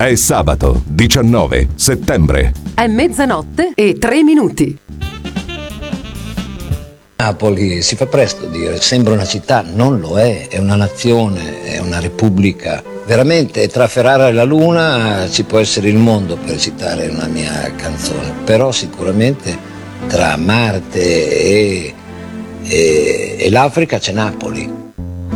È sabato 19 settembre. È 00:03. Napoli si fa presto a dire, sembra una città, non lo è una nazione, è una repubblica. Veramente tra Ferrara e la Luna ci può essere il mondo, per citare una mia canzone, però sicuramente tra Marte e l'Africa c'è Napoli.